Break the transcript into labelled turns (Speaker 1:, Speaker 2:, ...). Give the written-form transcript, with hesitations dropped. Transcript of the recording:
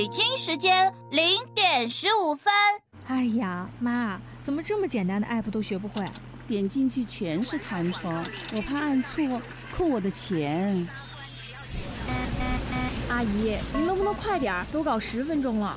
Speaker 1: 北京时间0点15分。
Speaker 2: 哎呀，妈，怎么这么简单的 app 都学不会？
Speaker 3: 点进去全是弹窗，我怕按错扣我的钱。
Speaker 4: 阿姨，您能不能快点？都搞10分钟了。